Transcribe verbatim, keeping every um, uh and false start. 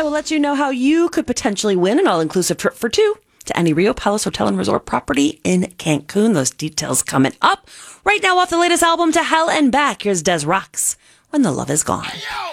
we'll let you know how you could potentially win an all-inclusive trip for two to any Rio Palace Hotel and Resort property in Cancun. Those details coming up. Right now, off the latest album, To Hell and Back, here's Des Rocks, When the Love Is Gone.